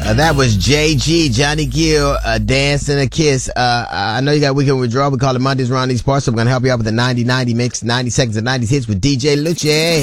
That was JG, Johnny Gill, Dance and a Kiss. I know you got Weekend Withdrawal. We call it Mondays around these parts, so I'm going to help you out with the 90-90 mix, 90 seconds of 90s hits with DJ Lucci.